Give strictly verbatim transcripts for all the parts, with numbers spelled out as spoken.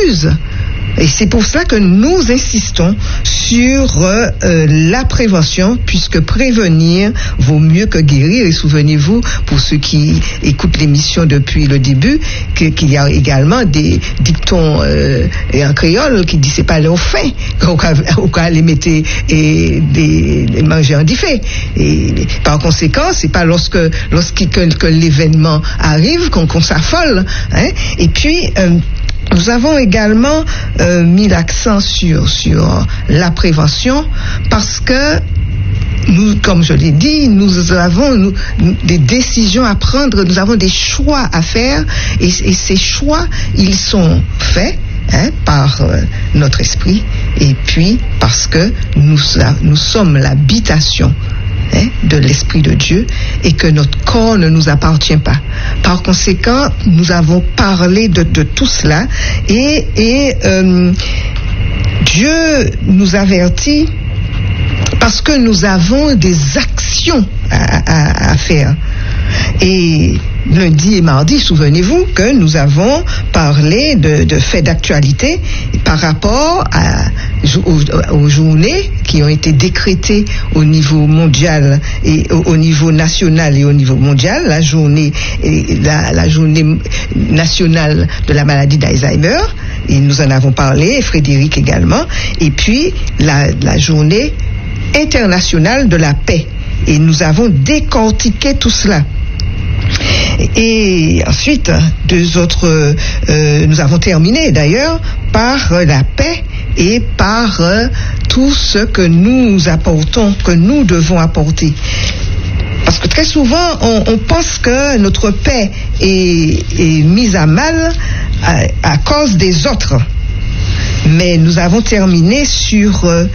refuse. Et c'est pour cela que nous insistons sur euh, euh, la prévention, puisque prévenir vaut mieux que guérir. Et souvenez-vous, pour ceux qui écoutent l'émission depuis le début, que, qu'il y a également des dictons euh, en créole qui disent c'est pas leur faim au cas les mettre et des, des manger en diffé. Et par conséquent, c'est pas lorsque lorsqu'il que, que l'événement arrive qu'on, qu'on s'affole. Hein. Et puis euh, nous avons également euh, mis l'accent sur sur la prévention parce que nous, comme je l'ai dit, nous avons nous, des décisions à prendre, nous avons des choix à faire et, et ces choix, ils sont faits hein, par euh, notre esprit et puis parce que nous, nous sommes l'habitation Hein, de l'Esprit de Dieu et que notre corps ne nous appartient pas. Par conséquent, nous avons parlé de, de tout cela et, et euh, Dieu nous avertit parce que nous avons des actions à, à, à faire. Et lundi et mardi, souvenez-vous que nous avons parlé de, de faits d'actualité par rapport à, aux, aux journées qui ont été décrétées au niveau mondial et au, au niveau national et au niveau mondial, la journée, la, la journée nationale de la maladie d'Alzheimer, et nous en avons parlé, Frédéric également, et puis la, la journée internationale de la paix. Et nous avons décortiqué tout cela. Et ensuite, deux autres, euh, nous avons terminé d'ailleurs par euh, la paix et par euh, tout ce que nous apportons, que nous devons apporter. Parce que très souvent, on, on pense que notre paix est, est mise à mal à, à cause des autres. Mais nous avons terminé sur euh,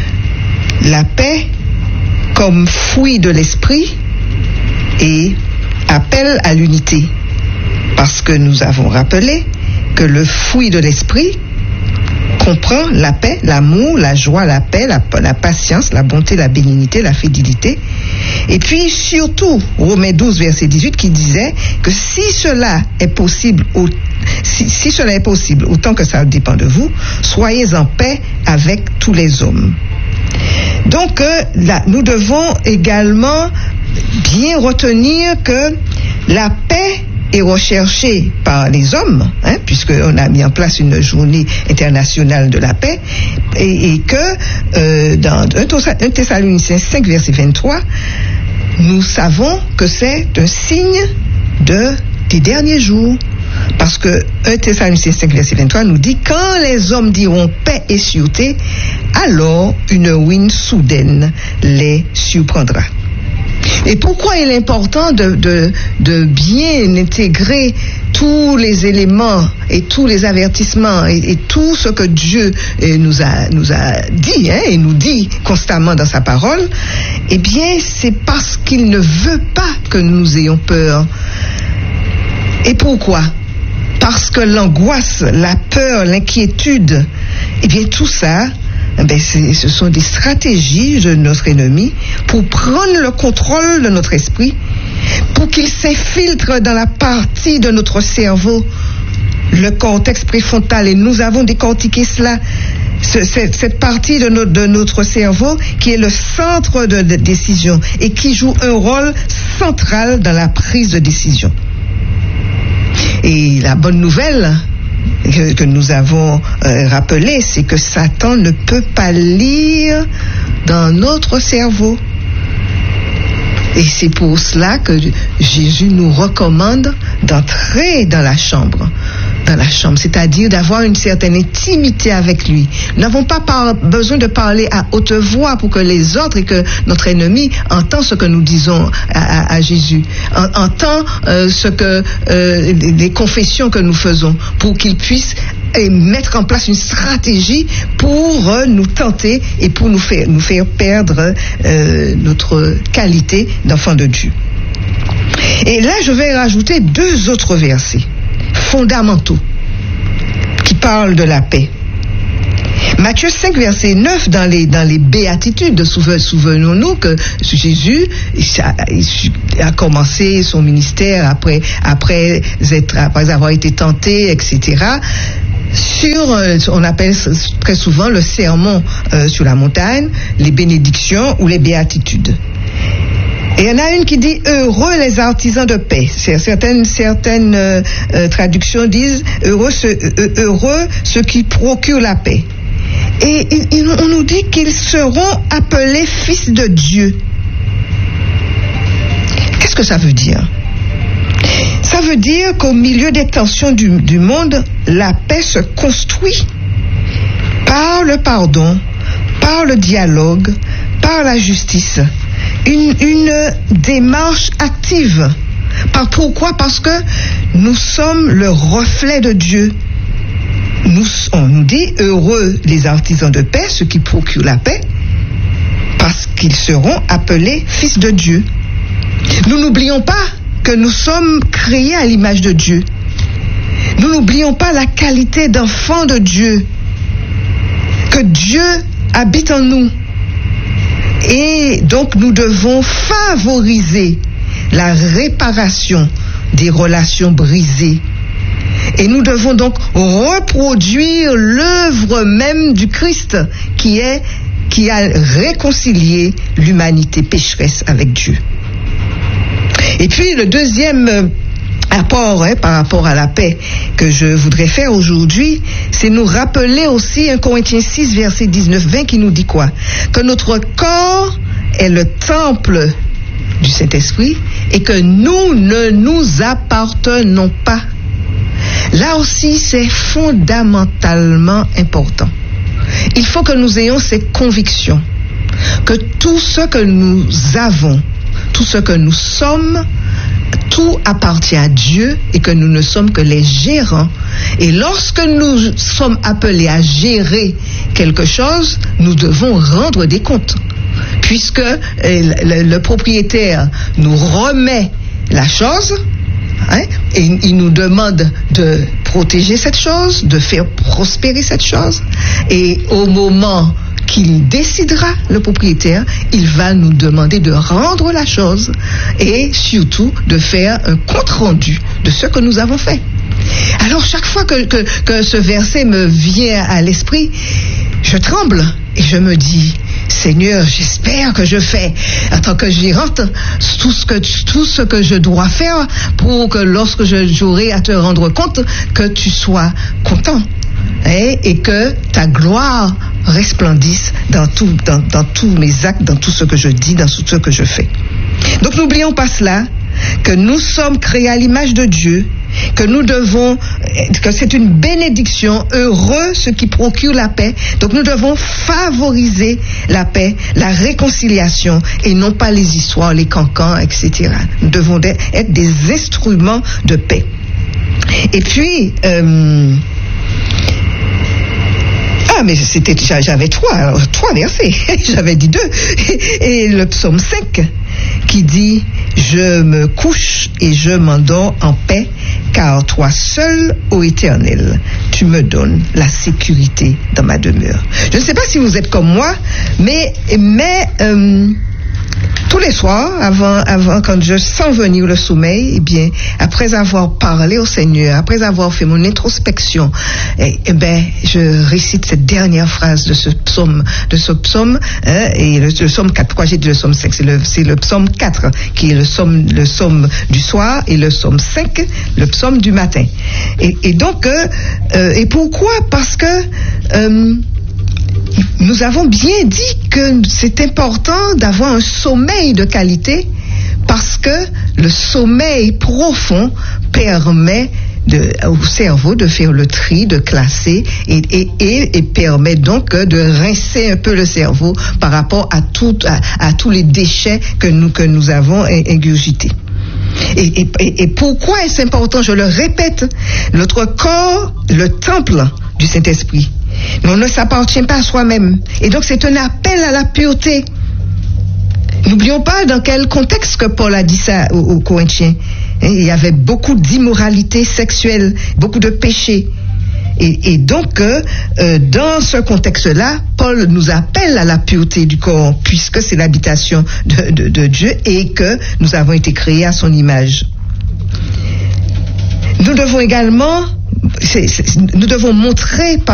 la paix comme fruit de l'esprit et appel à l'unité. Parce que nous avons rappelé que le fruit de l'esprit comprend la paix, l'amour, la joie, la paix, la, la patience, la bonté, la bénignité, la fidélité. Et puis surtout, Romains douze, verset dix-huit, qui disait que si cela est possible, au, si, si cela est possible, autant que ça dépend de vous, soyez en paix avec tous les hommes. Donc, euh, là, nous devons également bien retenir que la paix est recherchée par les hommes, hein, puisqu'on a mis en place une journée internationale de la paix, et, et que euh, dans un Thessaloniciens cinq, verset vingt-trois, nous savons que c'est un signe de, des derniers jours. Parce que un Thessaloniciens cinq, verset vingt-trois nous dit: quand les hommes diront paix et sûreté, alors une ruine soudaine les surprendra. Et pourquoi il est important de, de, de bien intégrer tous les éléments et tous les avertissements et, et tout ce que Dieu eh, nous a, nous a dit hein, et nous dit constamment dans sa parole? Eh bien, c'est parce qu'il ne veut pas que nous ayons peur. Et pourquoi? Parce que l'angoisse, la peur, l'inquiétude, eh bien tout ça, eh bien, c'est, ce sont des stratégies de notre ennemi pour prendre le contrôle de notre esprit, pour qu'il s'infiltre dans la partie de notre cerveau, le cortex préfrontal, et nous avons décortiqué cela, ce, cette, cette partie de, no, de notre cerveau qui est le centre de, de décision et qui joue un rôle central dans la prise de décision. Et la bonne nouvelle que, que nous avons euh, rappelée, c'est que Satan ne peut pas lire dans notre cerveau. Et c'est pour cela que Jésus nous recommande d'entrer dans la chambre, dans la chambre, c'est-à-dire d'avoir une certaine intimité avec lui. Nous n'avons pas par, besoin de parler à haute voix pour que les autres et que notre ennemi entendent ce que nous disons à, à, à Jésus, en, entend euh, ce que euh, les, les confessions que nous faisons, pour qu'il puisse et mettre en place une stratégie pour euh, nous tenter et pour nous faire, nous faire perdre euh, notre qualité d'enfant de Dieu. Et là, je vais rajouter deux autres versets fondamentaux qui parlent de la paix. Matthieu cinq, verset neuf, dans les, dans les béatitudes, souvenons-nous que Jésus a commencé son ministère après, après, être, après avoir été tenté, et cetera. sur, euh, on appelle très souvent le sermon euh, sur la montagne, les bénédictions ou les béatitudes. Et il y en a une qui dit « Heureux les artisans de paix ». Certaines, certaines euh, euh, traductions disent « Heureux, ce, euh, heureux ceux qui procurent la paix ». Et, et on nous dit qu'ils seront appelés fils de Dieu. Qu'est-ce que ça veut dire? Ça veut dire qu'au milieu des tensions du, du monde, la paix se construit par le pardon, par le dialogue, par la justice. Une, une démarche active. Par, pourquoi? Parce que nous sommes le reflet de Dieu. Nous, on nous dit heureux les artisans de paix, ceux qui procurent la paix, parce qu'ils seront appelés fils de Dieu. Nous n'oublions pas que nous sommes créés à l'image de Dieu. Nous n'oublions pas la qualité d'enfant de Dieu, que Dieu habite en nous. Et donc nous devons favoriser la réparation des relations brisées. Et nous devons donc reproduire l'œuvre même du Christ qui est, qui a réconcilié l'humanité pécheresse avec Dieu. Et puis le deuxième apport hein, par rapport à la paix que je voudrais faire aujourd'hui, c'est nous rappeler aussi un Corinthiens six, verset dix-neuf vingt qui nous dit quoi? Que notre corps est le temple du Saint-Esprit et que nous ne nous appartenons pas. Là aussi, c'est fondamentalement important. Il faut que nous ayons ces convictions, que tout ce que nous avons, tout ce que nous sommes, tout appartient à Dieu et que nous ne sommes que les gérants. Et lorsque nous sommes appelés à gérer quelque chose, nous devons rendre des comptes. Puisque euh, le, le propriétaire nous remet la chose, hein, et il nous demande de protéger cette chose, de faire prospérer cette chose, et au moment qu'il décidera, le propriétaire, il va nous demander de rendre la chose et surtout de faire un compte-rendu de ce que nous avons fait. Alors chaque fois que, que, que ce verset me vient à l'esprit, je tremble et je me dis, Seigneur, j'espère que je fais en tant que gérante tout ce que, tout ce que je dois faire pour que lorsque je, j'aurai à te rendre compte, que tu sois content. Et, et que ta gloire resplendisse dans, tout, dans, dans tous mes actes, dans tout ce que je dis, dans tout ce que je fais. Donc n'oublions pas cela, que nous sommes créés à l'image de Dieu, que nous devons, que c'est une bénédiction, heureux ceux qui procurent la paix. Donc nous devons favoriser la paix, la réconciliation et non pas les histoires, les cancans, et cetera. Nous devons être des instruments de paix. Et puis, euh, ah, mais c'était, j'avais trois, trois versets, j'avais dit deux. Et le psaume cinq qui dit « Je me couche et je m'endors en paix, car toi seul, ô Éternel, tu me donnes la sécurité dans ma demeure. » Je ne sais pas si vous êtes comme moi, mais, mais euh, tous les soirs, avant, avant, quand je sens venir le sommeil, eh bien, après avoir parlé au Seigneur, après avoir fait mon introspection, eh, eh ben, je récite cette dernière phrase de ce psaume, de ce psaume, hein, et le, le psaume quatre. Pourquoi j'ai dit le psaume cinq? C'est le, c'est le psaume quatre, qui est le psaume, le psaume du soir, et le psaume cinq, le psaume du matin. Et, et donc, euh, euh, et pourquoi? Parce que, euh, nous avons bien dit que c'est important d'avoir un sommeil de qualité parce que le sommeil profond permet de, au cerveau de faire le tri, de classer et, et, et, et permet donc de rincer un peu le cerveau par rapport à, tout, à, à tous les déchets que nous, que nous avons ingurgités. Et, et, et pourquoi est-ce important? Je le répète, notre corps, le temple du Saint-Esprit. Mais on ne s'appartient pas à soi-même. Et donc c'est un appel à la pureté. N'oublions pas dans quel contexte que Paul a dit ça aux, aux Corinthiens. Il y avait beaucoup d'immoralité sexuelle, beaucoup de péché. Et, et donc, euh, dans ce contexte-là, Paul nous appelle à la pureté du corps, puisque c'est l'habitation de, de, de Dieu et que nous avons été créés à son image. Nous devons également c'est, c'est, nous devons montrer